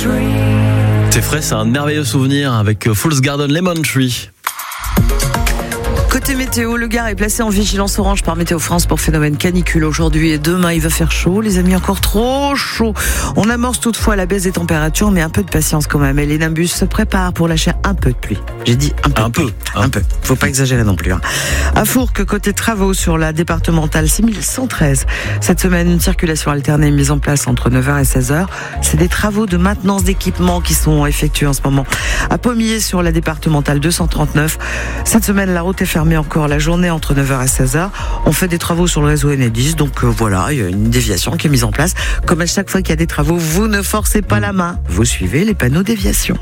C'est frais, c'est un merveilleux souvenir avec Fool's Garden Lemon Tree. Côté météo, le Gard est placé en vigilance orange par Météo France pour phénomène canicule aujourd'hui et demain. Il va faire chaud, les amis, encore trop chaud. On amorce toutefois la baisse des températures, mais un peu de patience quand même. Et les Nimbus se préparent pour lâcher un peu de pluie. J'ai dit un peu. Un peu. Faut pas exagérer non plus. À Fourques, côté travaux sur la départementale 6113. Cette semaine, une circulation alternée mise en place entre 9h et 16h. C'est des travaux de maintenance d'équipement qui sont effectués en ce moment. À Pommier, sur la départementale 239. Cette semaine, la route est fermée encore la journée entre 9h et 16h. On fait des travaux sur le réseau Enedis, donc voilà, il y a une déviation qui est mise en place. Comme à chaque fois qu'il y a des travaux, vous ne forcez pas la main, vous suivez les panneaux déviation.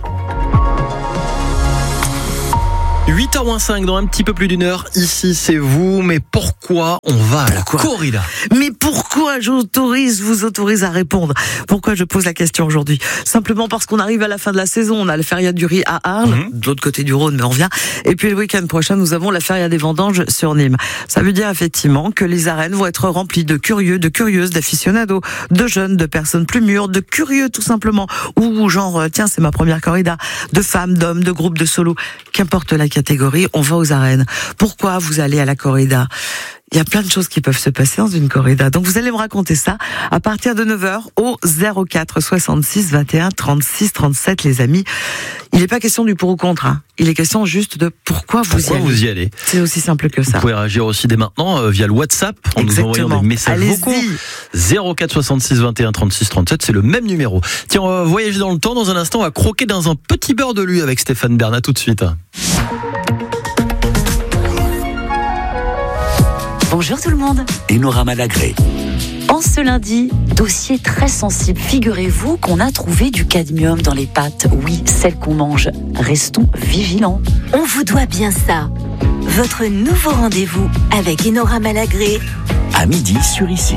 8h-5 dans un petit peu plus d'une heure. Ici, c'est vous. Mais pourquoi on va à la corrida? Mais pourquoi vous autorise à répondre? Pourquoi je pose la question aujourd'hui? Simplement parce qu'on arrive à la fin de la saison. On a la feria du riz à Arles, de l'autre côté du Rhône, mais on revient. Et puis le week-end prochain, nous avons la feria des vendanges sur Nîmes. Ça veut dire effectivement que les arènes vont être remplies de curieux, de curieuses, d'aficionados, de jeunes, de personnes plus mûres, de curieux tout simplement. Ou genre, tiens, c'est ma première corrida. De femmes, d'hommes, de groupes, de solos. Qu'importe la catégorie, on va aux arènes. Pourquoi vous allez à la corrida? Il y a plein de choses qui peuvent se passer dans une corrida. Donc vous allez me raconter ça à partir de 9h au 04 66 21 36 37, les amis. Il n'est pas question du pour ou contre. Il est question juste de pourquoi vous y allez. C'est aussi simple que ça. Vous pouvez réagir aussi dès maintenant via le WhatsApp en nous envoyant des messages vocaux. 04 66 21 36 37, c'est le même numéro. Tiens, on va voyager dans le temps. Dans un instant, on va croquer dans un petit beurre de lui avec Stéphane Bern. À tout de suite. Bonjour tout le monde. Enora Malagré. En ce lundi, dossier très sensible. Figurez-vous qu'on a trouvé du cadmium dans les pâtes. Oui, celles qu'on mange. Restons vigilants. On vous doit bien ça. Votre nouveau rendez-vous avec Enora Malagré. À midi sur Ici.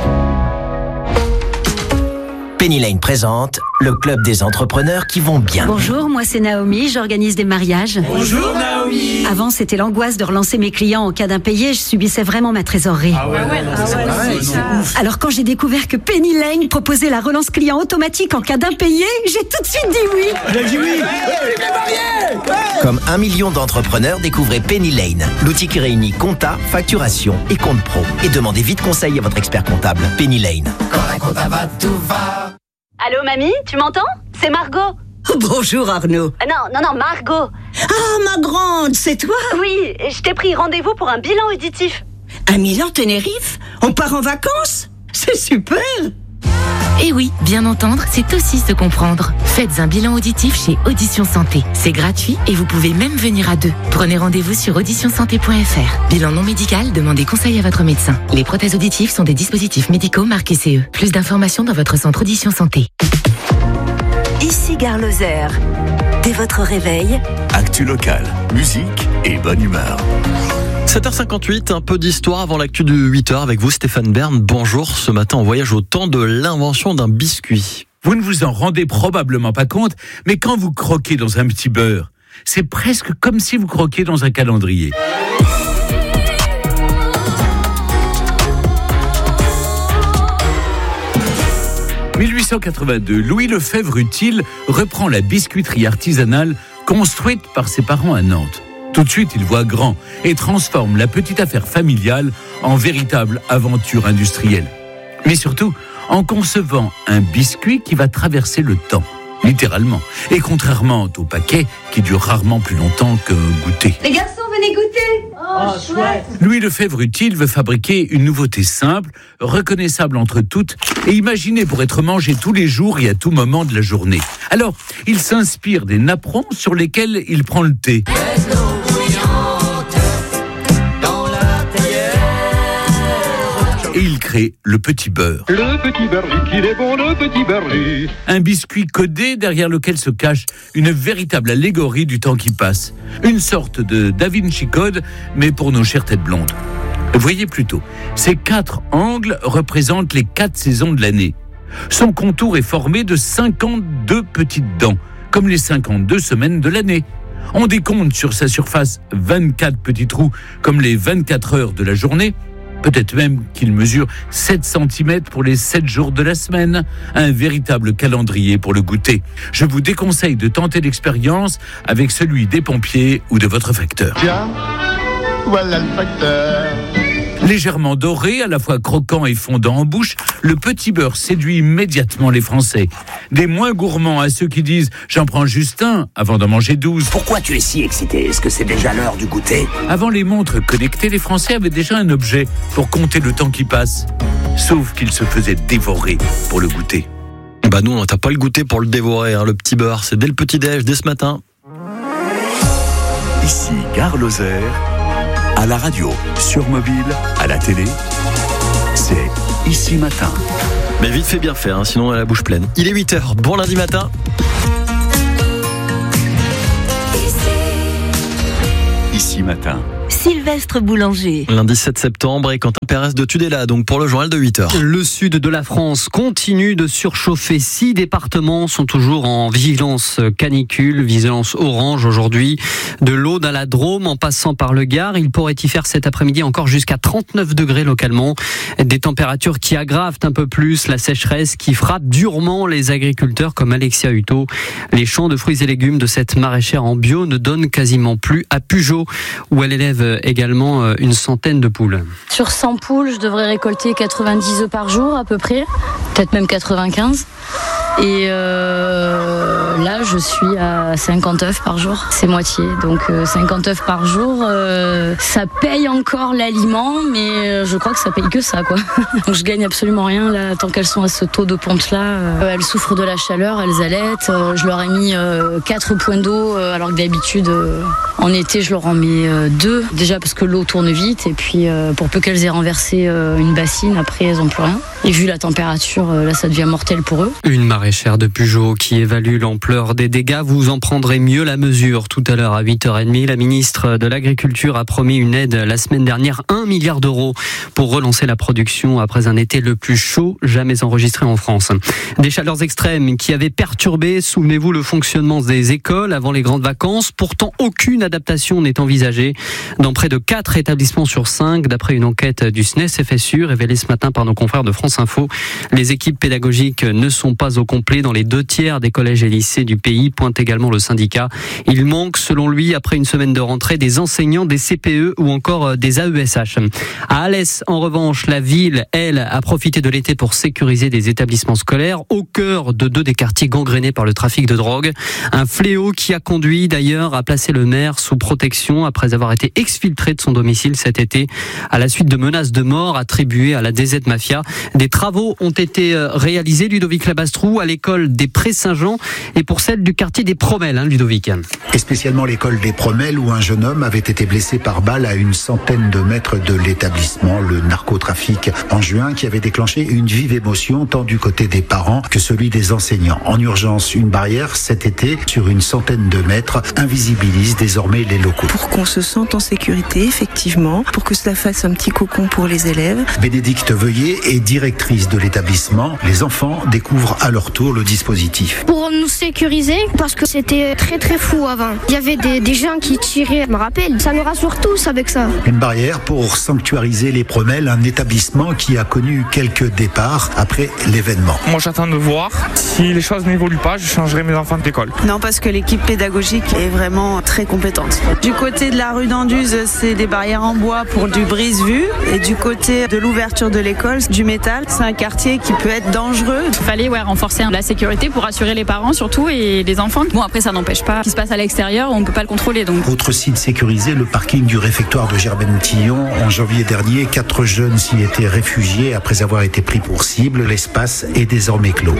Penny Lane présente le club des entrepreneurs qui vont bien. Bonjour, moi c'est Naomi, j'organise des mariages. Bonjour Naomi. Avant c'était l'angoisse de relancer mes clients en cas d'impayé, je subissais vraiment ma trésorerie. Alors quand j'ai découvert que Penny Lane proposait la relance client automatique en cas d'impayé, j'ai tout de suite dit oui. J'ai dit oui. Comme 1 million d'entrepreneurs, découvrez Penny Lane, l'outil qui réunit compta, facturation et compte pro. Et demandez vite conseil à votre expert comptable. Penny Lane. Quand la compta va, tout va. Allô mamie, tu m'entends? C'est Margot. Bonjour Arnaud. Non, Margot. Ah, ma grande, c'est toi? Oui, je t'ai pris rendez-vous pour un bilan auditif. À Milan, Tenerife? On part en vacances? C'est super. Eh oui, bien entendre, c'est aussi se comprendre. Faites un bilan auditif chez Audition Santé. C'est gratuit et vous pouvez même venir à 2. Prenez rendez-vous sur auditionsanté.fr. Bilan non médical, demandez conseil à votre médecin. Les prothèses auditives sont des dispositifs médicaux marqués CE. Plus d'informations dans votre centre Audition Santé. Ici Gare Lozère. Dès votre réveil, Actu locale, musique et bonne humeur. 7h58, un peu d'histoire avant l'actu de 8h avec vous Stéphane Bern. Bonjour, ce matin on voyage au temps de l'invention d'un biscuit. Vous ne vous en rendez probablement pas compte, mais quand vous croquez dans un petit beurre, c'est presque comme si vous croquiez dans un calendrier. « 1882, Louis Lefebvre-Utile reprend la biscuiterie artisanale construite par ses parents à Nantes. Tout de suite, il voit grand et transforme la petite affaire familiale en véritable aventure industrielle. Mais surtout, en concevant un biscuit qui va traverser le temps, littéralement. Et contrairement au paquet, qui dure rarement plus longtemps qu'un goûter. Les garçons, venez goûter. Oh, chouette. Louis Lefebvre-Utile veut fabriquer une nouveauté simple, reconnaissable entre toutes et imaginée pour être mangée tous les jours et à tout moment de la journée. Alors, il s'inspire des napperons sur lesquels il prend le thé. Et il crée le petit beurre. Le petit beurre, qu'il est bon, le petit beurre. Un biscuit codé derrière lequel se cache une véritable allégorie du temps qui passe. Une sorte de Da Vinci Code, mais pour nos chères têtes blondes. Voyez plutôt, ces 4 angles représentent les 4 saisons de l'année. Son contour est formé de 52 petites dents, comme les 52 semaines de l'année. On décompte sur sa surface 24 petits trous, comme les 24 heures de la journée. Peut-être même qu'il mesure 7 cm pour les 7 jours de la semaine. Un véritable calendrier pour le goûter. Je vous déconseille de tenter l'expérience avec celui des pompiers ou de votre facteur. Tiens, voilà le facteur. Légèrement doré, à la fois croquant et fondant en bouche, le petit beurre séduit immédiatement les Français. Des moins gourmands à ceux qui disent « j'en prends juste un avant d'en manger 12 ». Pourquoi tu es si excité ? Est-ce que c'est déjà l'heure du goûter ? Avant les montres connectées, les Français avaient déjà un objet pour compter le temps qui passe. Sauf qu'ils se faisaient dévorer pour le goûter. Bah nous, on n'a pas le goûter pour le dévorer, hein, le petit beurre. C'est dès le petit-déj, dès ce matin. Ici, Gare Lozère. À la radio, sur mobile, à la télé, c'est Ici Matin. Mais vite fait bien fait, hein, sinon on a la bouche pleine. Il est 8h, bon lundi matin. Ici Matin. Sylvestre Boulanger. Lundi 7 septembre et Quentin Pérez de Tudela, donc pour le journal de 8h. Le sud de la France continue de surchauffer. 6 départements sont toujours en vigilance canicule, vigilance orange aujourd'hui. De l'Aude à la Drôme en passant par le Gard. Il pourrait y faire cet après-midi encore jusqu'à 39 degrés localement. Des températures qui aggravent un peu plus la sécheresse qui frappe durement les agriculteurs comme Alexia Hutto. Les champs de fruits et légumes de cette maraîchère en bio ne donnent quasiment plus à Pujol où elle élève également une centaine de poules. Sur 100 poules, je devrais récolter 90 œufs par jour à peu près, peut-être même 95. Et là, je suis à 50 œufs par jour, c'est moitié. Donc 50 œufs par jour, ça paye encore l'aliment, mais je crois que ça paye que ça, quoi. Donc je gagne absolument rien là, tant qu'elles sont à ce taux de ponte-là. Elles souffrent de la chaleur, elles allaitent. Je leur ai mis 4 points d'eau, alors que d'habitude, en été, je leur en mets 2. Déjà parce que l'eau tourne vite, et puis pour peu qu'elles aient renversé une bassine, après elles n'ont plus rien. Et vu la température, là, ça devient mortel pour eux. Une maraîchère de Pujol qui évalue l'ampleur des dégâts. Vous en prendrez mieux la mesure tout à l'heure à 8h30. La ministre de l'Agriculture a promis une aide la semaine dernière, 1 milliard d'euros pour relancer la production après un été le plus chaud jamais enregistré en France. Des chaleurs extrêmes qui avaient perturbé, souvenez-vous, le fonctionnement des écoles avant les grandes vacances. Pourtant, aucune adaptation n'est envisagée dans près de 4 établissements sur 5, d'après une enquête du SNES-FSU révélée ce matin par nos confrères de France Info. Les équipes pédagogiques ne sont pas au complet dans les 2 tiers des collèges et lycées du pays, pointe également le syndicat. Il manque, selon lui, après une semaine de rentrée, des enseignants, des CPE ou encore des AESH. À Alès, en revanche, la ville, elle, a profité de l'été pour sécuriser des établissements scolaires au cœur de 2 des quartiers gangrénés par le trafic de drogue. Un fléau qui a conduit d'ailleurs à placer le maire sous protection après avoir été exfiltré de son domicile cet été à la suite de menaces de mort attribuées à la DZ Mafia. Des travaux ont été réalisés, Ludovic Labastrou, à l'école des Prés-Saint-Jean et pour celle du quartier des Promelles, Ludovic. Et spécialement l'école des Promelles où un jeune homme avait été blessé par balle à une centaine de mètres de l'établissement. Le narcotrafic en juin qui avait déclenché une vive émotion tant du côté des parents que celui des enseignants. En urgence, une barrière cet été sur une centaine de mètres invisibilise désormais les locaux. Pour qu'on se sente en sécurité, effectivement, pour que cela fasse un petit cocon pour les élèves. Bénédicte Veuillet est directrice de l'établissement. Les enfants découvrent à leur tour le dispositif. Pour nous sécuriser, parce que c'était très fou avant. Il y avait des gens qui tiraient, je me rappelle. Ça nous rassure tous avec ça. Une barrière pour sanctuariser les Promelles, un établissement qui a connu quelques départs après l'événement. Moi j'attends de voir. Si les choses n'évoluent pas, je changerai mes enfants d'école. Non, parce que l'équipe pédagogique est vraiment très compétente. Du côté de la rue d'Anduze, c'est des barrières en bois pour du brise-vue. Et du côté de l'ouverture de l'école, du métal. C'est un quartier qui peut être dangereux. Il fallait renforcer la sécurité pour assurer les parents surtout et les enfants. Bon, après ça n'empêche pas ce qui se passe à l'extérieur, on ne peut pas le contrôler. Donc. Autre site sécurisé, le parking du réfectoire de Germaine-Tillon. En janvier dernier, 4 jeunes s'y étaient réfugiés après avoir été pris pour cible. L'espace est désormais clos.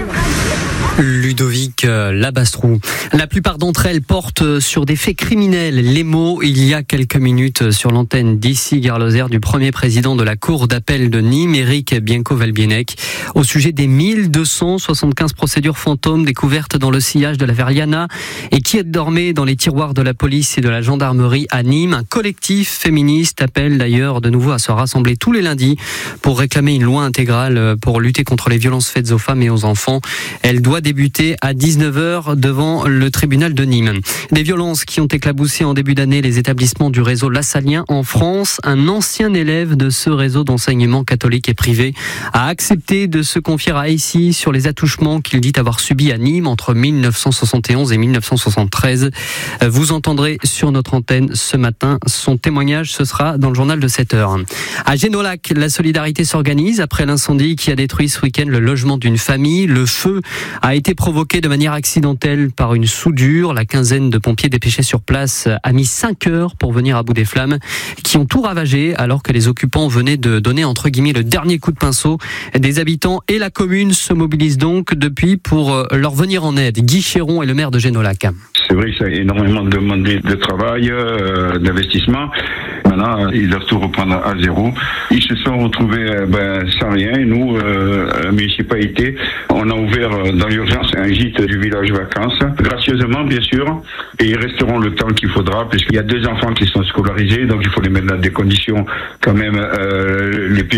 Ludovic Labastrou. La plupart d'entre elles portent sur des faits criminels. Les mots, il y a quelques minutes, sur l'antenne d'ici Gare Lozère du premier président de la Cour d'appel de Nîmes, Éric Bianco-Valbienec, au sujet des 1275 procédures fantômes découvertes dans le sillage de la la Verliana et qui dormait dans les tiroirs de la police et de la gendarmerie à Nîmes. Un collectif féministe appelle d'ailleurs de nouveau à se rassembler tous les lundis pour réclamer une loi intégrale pour lutter contre les violences faites aux femmes et aux enfants. Elle doit débuter à 19h devant le tribunal de Nîmes. Des violences qui ont éclaboussé en début d'année les établissements du réseau Lassalien en France. Un ancien élève de ce réseau d'enseignement catholique et privé a accepté de se confier à ICI sur les attouchements qu'il dit avoir subis à Nîmes entre 1971 et 1973. Vous entendrez sur notre antenne ce matin son témoignage, ce sera dans le journal de 7h. À Génolac, la solidarité s'organise après l'incendie qui a détruit ce week-end le logement d'une famille. Le feu a été provoqué de manière accidentelle par une soudure. La quinzaine de pompiers dépêchés sur place a mis 5 heures pour venir à bout des flammes qui ont tout ravagé alors que les occupants venaient de donner entre guillemets le dernier coup de pinceau. Des habitants et la commune se mobilisent donc depuis pour leur venir en aide. Guy Chéron est le maire de Génolac. C'est vrai que ça a énormément demandé de travail, d'investissement. Maintenant, ils doivent tout reprendre à zéro. Ils se sont retrouvés sans rien. Et nous, municipalité, on a ouvert dans l'urgence un gîte du village vacances, gracieusement bien sûr. Et ils resteront le temps qu'il faudra, puisqu'il y a 2 enfants qui sont scolarisés, donc il faut les mettre dans des conditions quand même les plus